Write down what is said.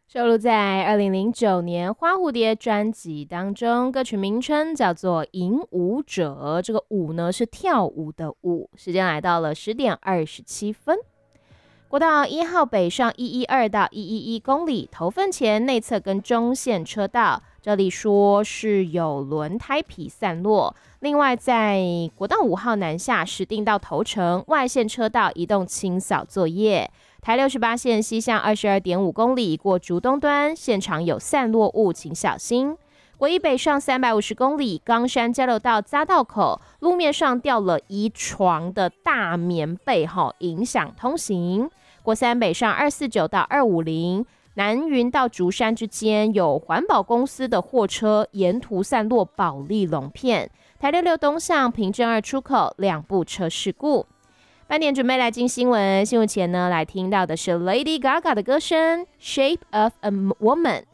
收录在2009年《花蝴蝶》专辑当中，歌曲名称叫做《引舞者》。这个舞呢是跳舞的舞。时间来到了10:27。国道1号北上112到111公里，头份前内侧跟中线车道，这里说是有轮胎皮散落。另外，在国道5号南下石碇到头城外线车道移动清扫作业。台68线西向22.5公里过竹东端，现场有散落物，请小心。国一北上350公里，冈山交流道匝道口路面上掉了一床的大棉被，影响通行。国三北上249到250，南云到竹山之间有环保公司的货车沿途散落保丽龙片。台66东向平镇2出口2部车事故。8点准备来进新闻，新闻前呢，来听到的是 Lady Gaga 的歌声《Shape of a Woman》。